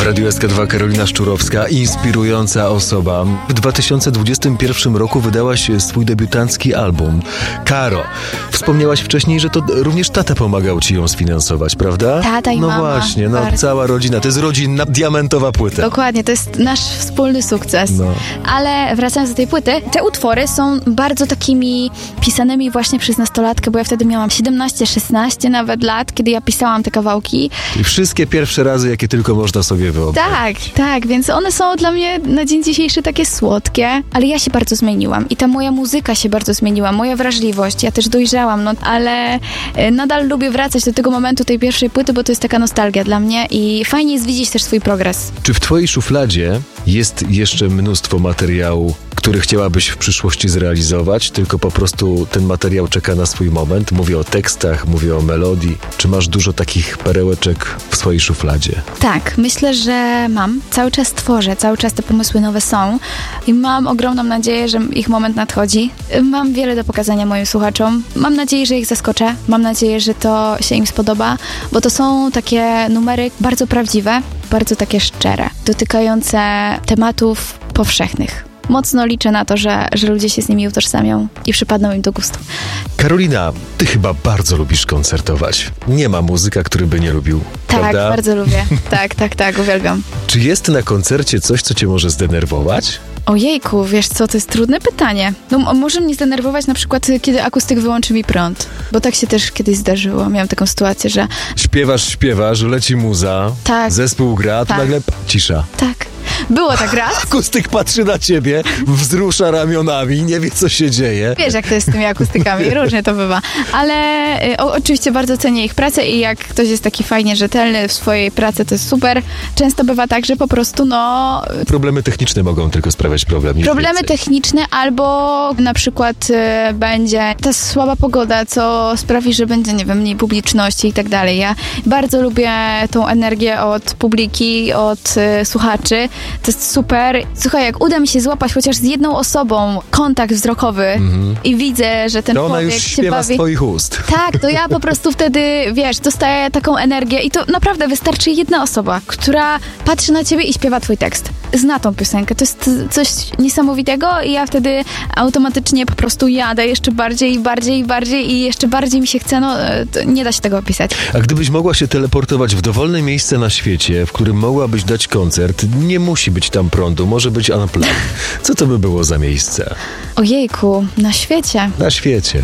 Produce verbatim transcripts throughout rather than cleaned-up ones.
Radiu S K dwa Karolina Szczurowska, inspirująca osoba. W dwa tysiące dwudziestym pierwszym roku wydałaś swój debiutancki album Karo. Wspomniałaś wcześniej, że to również tata pomagał ci ją sfinansować, prawda? Tata i no mama. No właśnie, no bardzo. Cała rodzina. To jest rodzinna, diamentowa płyta. Dokładnie, to jest nasz wspólny sukces. No. Ale wracając do tej płyty, te utwory są bardzo takimi pisanymi właśnie przez nastolatkę, bo ja wtedy miałam siedemnaście szesnaście nawet lat, kiedy ja pisałam te kawałki. I wszystkie pierwsze razy, jakie tylko można sobie wyobrazić. Tak, tak, więc one są dla mnie na dzień dzisiejszy takie słodkie, ale ja się bardzo zmieniłam i ta moja muzyka się bardzo zmieniła, moja wrażliwość, ja też dojrzałam, no ale nadal lubię wracać do tego momentu tej pierwszej płyty, bo to jest taka nostalgia dla mnie i fajnie jest widzieć też swój progres. Czy w twojej szufladzie jest jeszcze mnóstwo materiału, który chciałabyś w przyszłości zrealizować, tylko po prostu ten materiał czeka na swój moment? Mówię o tekstach, mówię o melodii. Czy masz dużo takich perełeczek w swojej szufladzie? Tak, myślę, że mam. Cały czas tworzę, cały czas te pomysły nowe są i mam ogromną nadzieję, że ich moment nadchodzi. Mam wiele do pokazania moim słuchaczom. Mam nadzieję, że ich zaskoczę. Mam nadzieję, że to się im spodoba, bo to są takie numery bardzo prawdziwe, bardzo takie szczere, dotykające tematów powszechnych. Mocno liczę na to, że, że ludzie się z nimi utożsamią i przypadną im do gustu. Karolina, ty chyba bardzo lubisz koncertować. Nie ma muzyka, który by nie lubił, Tak, prawda? bardzo lubię. Tak, tak, tak, uwielbiam. Czy jest na koncercie coś, co cię może zdenerwować? Ojejku, wiesz co, to jest trudne pytanie. No m- może mnie zdenerwować na przykład, kiedy akustyk wyłączy mi prąd. Bo tak się też kiedyś zdarzyło. Miałam taką sytuację, że Śpiewasz, śpiewasz, leci muza, Tak. zespół gra, to Tak. nagle p- cisza. tak, było tak raz. Akustyk patrzy na ciebie, wzrusza ramionami, nie wie, co się dzieje. Wiesz, jak to jest z tymi akustykami, różnie to bywa. Ale y, o, oczywiście bardzo cenię ich pracę i jak ktoś jest taki fajnie rzetelny w swojej pracy, to jest super. Często bywa tak, że po prostu no... Problemy techniczne mogą tylko sprawiać problem. nic Problemy więcej. techniczne albo na przykład y, będzie ta słaba pogoda, co sprawi, że będzie, nie wiem, mniej publiczności i tak dalej. Ja bardzo lubię tą energię od publiki, od y, słuchaczy. To jest super. Słuchaj, jak uda mi się złapać chociaż z jedną osobą kontakt wzrokowy mm-hmm. i widzę, że ten To ona człowiek już się śpiewa bawi... z twoich ust. Tak, to ja po prostu wtedy, wiesz, dostaję taką energię i to naprawdę wystarczy jedna osoba, która patrzy na ciebie i śpiewa twój tekst. Zna tą piosenkę. To jest coś niesamowitego i ja wtedy automatycznie po prostu jadę jeszcze bardziej i bardziej i bardziej i jeszcze bardziej mi się chce, no to nie da się tego opisać. A gdybyś mogła się teleportować w dowolne miejsce na świecie, w którym mogłabyś dać koncert, nie musi być tam prądu, może być unplugged. Co to by było za miejsce? Ojejku, na świecie. Na świecie.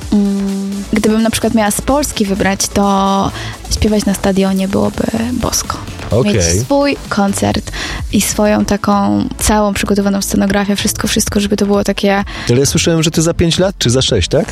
Gdybym na przykład miała z Polski wybrać, to śpiewać na stadionie byłoby bosko. Okej. Mieć swój koncert i swoją taką całą przygotowaną scenografię, wszystko, wszystko, żeby to było takie... Ale ja słyszałem, że ty za pięć lat, czy za sześć, tak?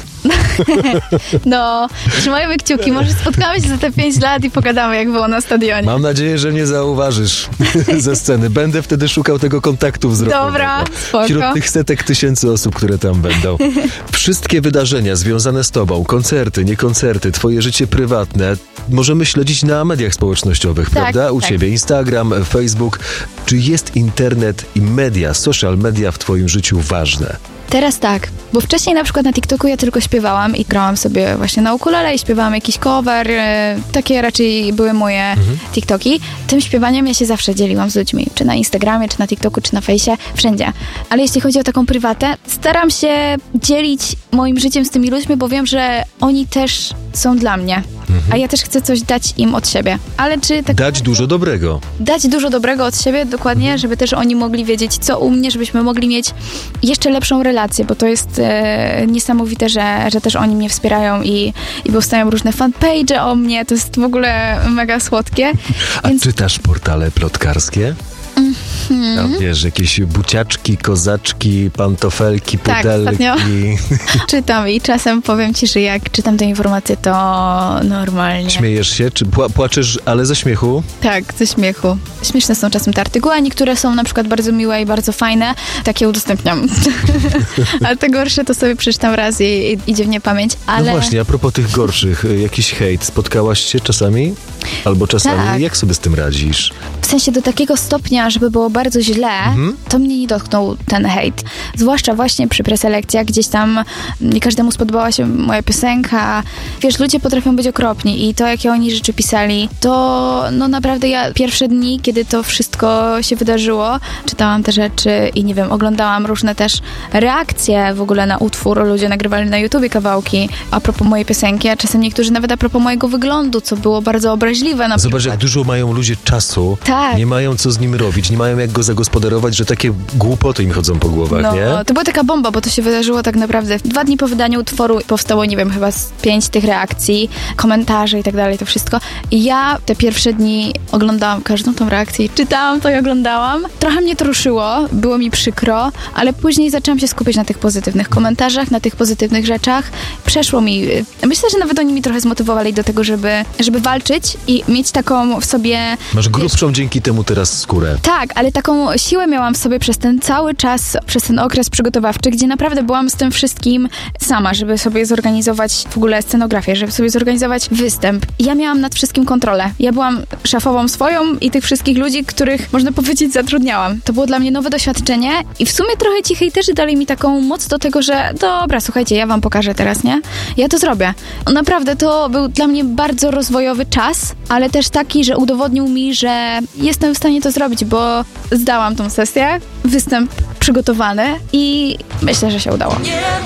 No, trzymajmy kciuki, może spotkamy się za te pięć lat i pogadamy, jak było na stadionie. Mam nadzieję, że mnie zauważysz ze sceny. Będę wtedy szukał tego kontaktu wzrokowego. Dobra, spoko. Wśród tych setek tysięcy osób, które tam będą. Wszystkie wydarzenia związane z tobą, koncerty, nie koncerty, twoje życie prywatne, możemy śledzić na mediach społecznościowych, Tak, prawda? U tak. ciebie Instagram, Facebook. Czy jest internet i media, social media w twoim życiu ważne? Teraz tak, bo wcześniej na przykład na TikToku ja tylko śpiewałam i grałam sobie właśnie na ukulele i śpiewałam jakiś cover, e, takie raczej były moje mhm. TikToki. Tym śpiewaniem ja się zawsze dzieliłam z ludźmi, czy na Instagramie, czy na TikToku, czy na fejsie, wszędzie. Ale jeśli chodzi o taką prywatę, staram się dzielić moim życiem z tymi ludźmi, bo wiem, że oni też są dla mnie, mhm. a ja też chcę coś dać im od siebie. Ale czy tak Dać dużo dobrego. Dać dużo dobrego od siebie, dokładnie, mhm. żeby też oni mogli wiedzieć, co u mnie, żebyśmy mogli mieć jeszcze lepszą relację, bo to jest e, niesamowite, że, że też oni mnie wspierają i, i powstają różne fanpage o mnie, to jest w ogóle mega słodkie. A Więc... czytasz portale plotkarskie? Mm-hmm. Tam, wiesz, jakieś buciaczki, kozaczki, pantofelki, Tak, pudelki. ostatnio czytam i czasem powiem ci, że jak czytam te informacje, to normalnie. Śmiejesz się? Czy pła- płaczesz, ale ze śmiechu? Tak, ze śmiechu. Śmieszne są czasem te artykuły, a niektóre są na przykład bardzo miłe i bardzo fajne. Takie udostępniam. Ale te gorsze to sobie przeczytam raz i, i idzie w niepamięć. Ale... No właśnie, a propos tych gorszych, jakiś hejt, spotkałaś się czasami? Albo czasami, Tak. jak sobie z tym radzisz? W sensie do takiego stopnia, żeby było bardzo źle, mhm. to mnie nie dotknął ten hejt. Zwłaszcza właśnie przy preselekcjach, gdzieś tam nie każdemu spodobała się moja piosenka. Wiesz, ludzie potrafią być okropni i to, jakie oni rzeczy pisali, to no naprawdę ja pierwsze dni, kiedy to wszystko się wydarzyło, czytałam te rzeczy i nie wiem, oglądałam różne też reakcje w ogóle na utwór. Ludzie nagrywali na YouTubie kawałki a propos mojej piosenki, a czasem niektórzy nawet a propos mojego wyglądu, co było bardzo obraźliwe. Na Zobacz, jak dużo mają ludzie czasu, tak. nie mają co z nim robić, nie mają jak go zagospodarować, że takie głupoty im chodzą po głowach, no, nie? To była taka bomba, bo to się wydarzyło tak naprawdę dwa dni po wydaniu utworu powstało, nie wiem, chyba z pięć tych reakcji, komentarzy i tak dalej, to wszystko. I ja te pierwsze dni oglądałam każdą tą reakcję, czytałam to i oglądałam. Trochę mnie to ruszyło, było mi przykro, ale później zaczęłam się skupiać na tych pozytywnych komentarzach, na tych pozytywnych rzeczach. Przeszło mi, myślę, że nawet oni mi trochę zmotywowali do tego, żeby, żeby walczyć i mieć taką w sobie... Masz grubszą wiesz, dzięki temu teraz skórę. Tak, ale taką siłę miałam w sobie przez ten cały czas, przez ten okres przygotowawczy, gdzie naprawdę byłam z tym wszystkim sama, żeby sobie zorganizować w ogóle scenografię, żeby sobie zorganizować występ. I ja miałam nad wszystkim kontrolę. Ja byłam szefową swoją i tych wszystkich ludzi, których, można powiedzieć, zatrudniałam. To było dla mnie nowe doświadczenie i w sumie trochę ci hejterzy dali mi taką moc do tego, że dobra, słuchajcie, ja wam pokażę teraz, nie? Ja to zrobię. Naprawdę to był dla mnie bardzo rozwojowy czas, ale też taki, że udowodnił mi, że jestem w stanie to zrobić, bo zdałam tą sesję, występ przygotowany i myślę, że się udało.